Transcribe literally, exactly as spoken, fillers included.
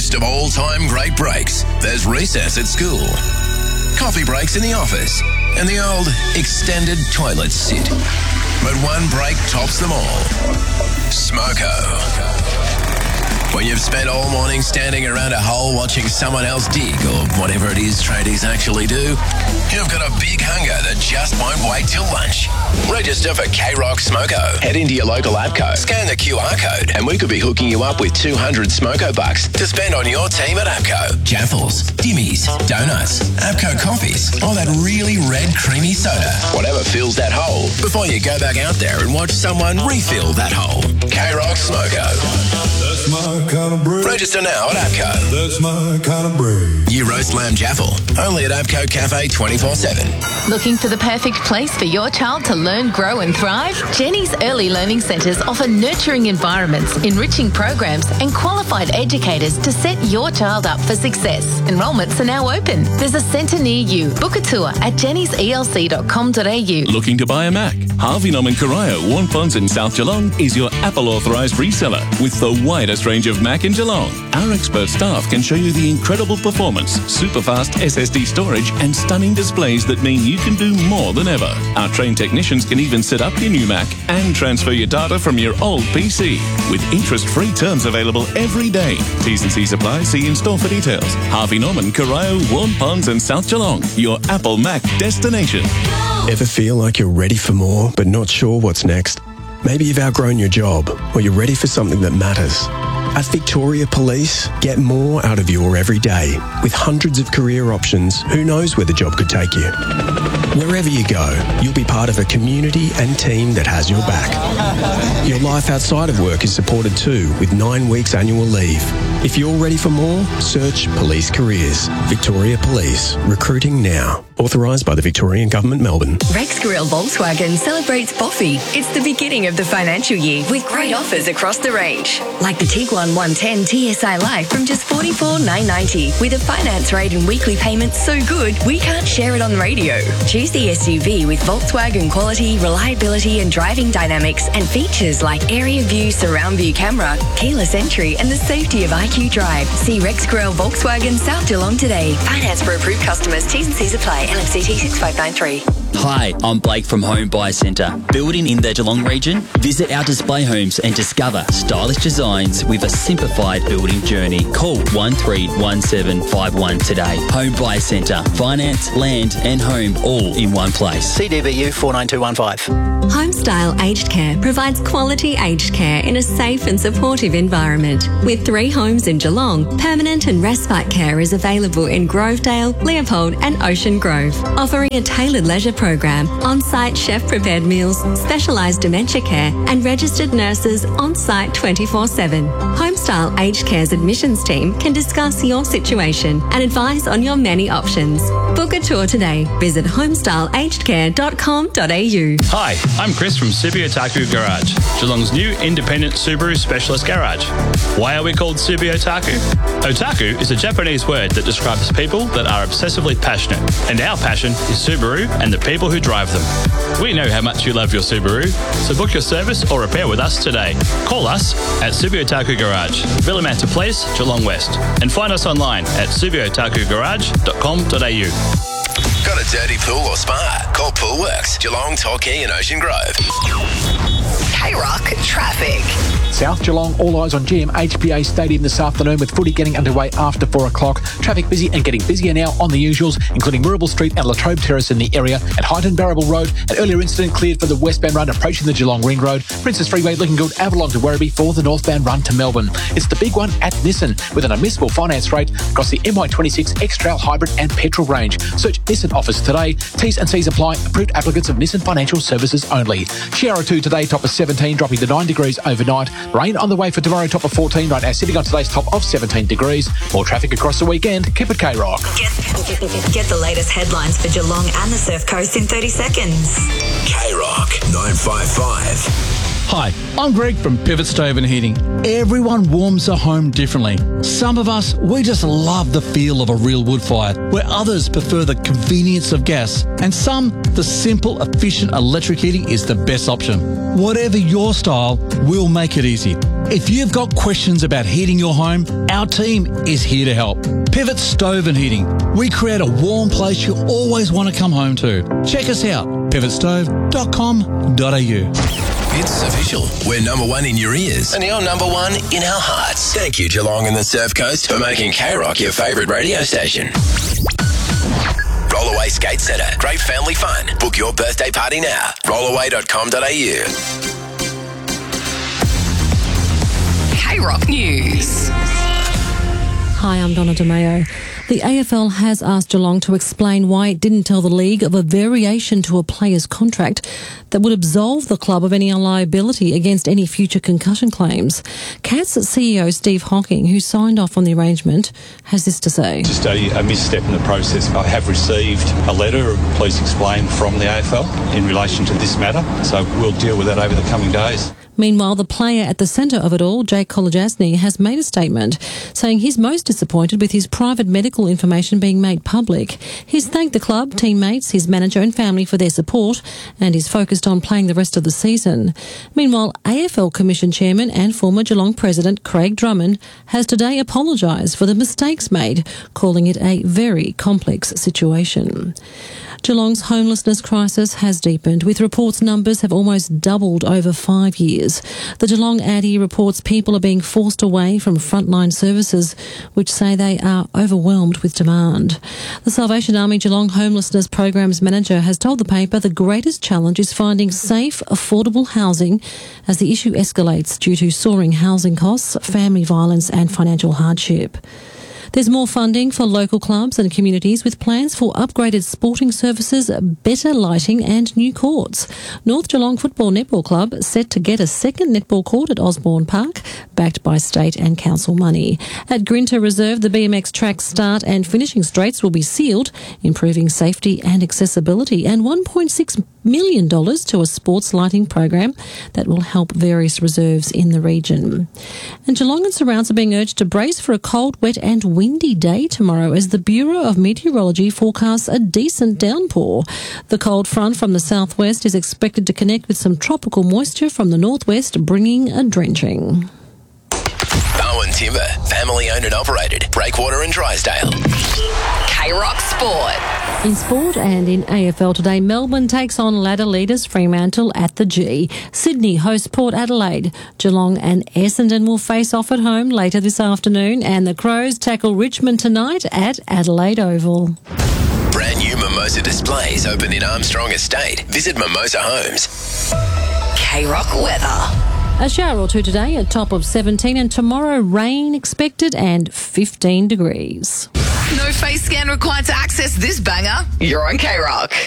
list of all-time great breaks, there's recess at school, coffee breaks in the office, and the old extended toilet sit. But one break tops them all. Smoko. When you've spent all morning standing around a hole watching someone else dig, or whatever it is tradies actually do, you've got a big hunger that just won't wait till lunch. Register for K-Rock Smoko. Head into your local APCO, scan the Q R code, and we could be hooking you up with two hundred Smoko bucks to spend on your team at APCO. Jaffles, dimmies, donuts, APCO coffees, or that really red creamy soda. Whatever fills that hole before you go back out there and watch someone refill that hole. K-Rock Smoko. That's my kind of break. Register now at APCO. That's my kind of break. New roast lamb jaffle, only at APCO Cafe twenty-four seven. Looking for the perfect place for your child to learn, grow and thrive? Jenny's Early Learning Centres offer nurturing environments, enriching programs and qualified educators to set your child up for success. Enrolments are now open. There's a centre near you. Book a tour at jennys e l c dot com dot a u. Looking to buy a Mac? Harvey Norman Corio, Warren Ponds and South Geelong is your Apple authorised reseller with the widest range of Mac in Geelong. Our expert staff can show you the incredible performance, super fast S S D storage and stunning displays that mean you can do more than ever. Our trained technicians can even set up your new Mac and transfer your data from your old P C with interest-free terms available every day. T's and C's apply. See in store for details. Harvey Norman, Corio, Warren Ponds and South Geelong, your Apple Mac destination. Ever feel like you're ready for more but not sure what's next? Maybe you've outgrown your job or you're ready for something that matters. At Victoria Police, get more out of your everyday. With hundreds of career options, who knows where the job could take you? Wherever you go, you'll be part of a community and team that has your back. Your life outside of work is supported too, with nine weeks annual leave. If you're ready for more, search Police Careers. Victoria Police. Recruiting now. Authorised by the Victorian Government, Melbourne. Rex Grill Volkswagen celebrates Boffy. It's the beginning of the financial year with great offers across the range. Like the Tiguan one ten T S I Life from just forty-four thousand nine hundred ninety dollars with a finance rate and weekly payments so good we can't share it on the radio. Choose the S U V with Volkswagen quality, reliability and driving dynamics and features like area view, surround view camera, keyless entry and the safety of I Q Drive. See Rex Grill Volkswagen South Geelong today. Finance for approved customers. T's and C's apply. L M C T six five nine three. Hi, I'm Blake from Home Buy Centre. Building in the Geelong region? Visit our display homes and discover stylish designs with a simplified building journey. Call one three one seven five one today. Home Buy Centre. Finance, land and home all in one place. C D B U four nine two one five. Homestyle Aged Care provides quality aged care in a safe and supportive environment. With three homes in Geelong, permanent and respite care is available in Grovedale, Leopold and Ocean Grove, offering a tailored leisure program, on-site chef-prepared meals, specialised dementia care and registered nurses on-site twenty-four seven. Homestyle Aged Care's admissions team can discuss your situation and advise on your many options. Book a tour today. Visit homestyle aged care dot com dot a u. Hi, I'm Chris from Subi Otaku Garage, Geelong's new independent Subaru specialist garage. Why are we called Subi Otaku? Otaku is a Japanese word that describes people that are obsessively passionate, and our passion is Subaru and the people who drive them. We know how much you love your Subaru, so book your service or repair with us today. Call us at Subi Otaku Garage, Villamanta Place, Geelong West, and find us online at subi otaku garage dot com dot a u. Got a dirty pool or spa? Call Poolworks, Geelong, Torquay and Ocean Grove. K-Rock Traffic. South Geelong, all eyes on G M H B A Stadium this afternoon with footy getting underway after four o'clock. Traffic busy and getting busier now on the usuals, including Mirabel Street and Latrobe Terrace in the area. At Hyden Barrable Road, an earlier incident cleared for the westbound run approaching the Geelong Ring Road. Princess Freeway looking good, Avalon to Werribee for the northbound run to Melbourne. It's the big one at Nissan with an admissible finance rate across the M Y twenty-six X-Trail Hybrid and Petrol range. Search Nissan office today. T's and C's apply. Approved applicants of Nissan Financial Services only. Shiara two today, top of seventeen, dropping to nine degrees overnight. Rain on the way for tomorrow, top of fourteen. Right now sitting on today's top of seventeen degrees. More traffic across the weekend. Keep it K-Rock. Get, get the latest headlines for Geelong and the Surf Coast in thirty seconds. K-Rock nine five five. Hi, I'm Greg from Pivot Stove and Heating. Everyone warms a home differently. Some of us, we just love the feel of a real wood fire, where others prefer the convenience of gas, and some, the simple, efficient electric heating is the best option. Whatever your style, we'll make it easy. If you've got questions about heating your home, our team is here to help. Pivot Stove and Heating. We create a warm place you always want to come home to. Check us out, pivot stove dot com dot a u. It's official. We're number one in your ears and you're number one in our hearts. Thank you, Geelong and the Surf Coast, for making K-Rock your favourite radio station. Rollaway Skate Centre. Great family fun. Book your birthday party now. rollaway dot com dot a u. K-Rock News. Hi, I'm Donna DeMeo. The A F L has asked Geelong to explain why it didn't tell the league of a variation to a player's contract that would absolve the club of any liability against any future concussion claims. Cats C E O Steve Hocking, who signed off on the arrangement, has this to say. Just a, a misstep in the process. I have received a letter, please explain, from the A F L in relation to this matter, so we'll deal with that over the coming days. Meanwhile, the player at the centre of it all, Jake Kolodjasny, has made a statement saying he's most disappointed with his private medical information being made public. He's thanked the club, teammates, his manager and family for their support, and is focused on playing the rest of the season. Meanwhile, A F L Commission Chairman and former Geelong President Craig Drummond has today apologised for the mistakes made, calling it a very complex situation. Geelong's homelessness crisis has deepened, with reports numbers have almost doubled over five years. The Geelong Addy reports people are being forced away from frontline services, which say they are overwhelmed with demand. The Salvation Army Geelong Homelessness Programs Manager has told the paper the greatest challenge is finding safe, affordable housing as the issue escalates due to soaring housing costs, family violence and financial hardship. There's more funding for local clubs and communities, with plans for upgraded sporting services, better lighting and new courts. North Geelong Football Netball Club set to get a second netball court at Osborne Park, backed by state and council money. At Grinta Reserve, the B M X track start and finishing straights will be sealed, improving safety and accessibility, and one point six million dollars to a sports lighting program that will help various reserves in the region. And Geelong and surrounds are being urged to brace for a cold, wet and windy day tomorrow as the Bureau of Meteorology forecasts a decent downpour. The cold front from the southwest is expected to connect with some tropical moisture from the northwest, bringing a drenching. Bowen Timber, family owned and operated. Breakwater and Drysdale. K-Rock Sport. In sport and in A F L today, Melbourne takes on ladder leaders Fremantle at the G. Sydney hosts Port Adelaide. Geelong and Essendon will face off at home later this afternoon, and the Crows tackle Richmond tonight at Adelaide Oval. Brand new Mimosa displays open in Armstrong Estate. Visit Mimosa Homes. K-Rock weather. A shower or two today, a top of seventeen, and tomorrow rain expected and fifteen degrees. No face scan required to access this banger. You're on K-Rock.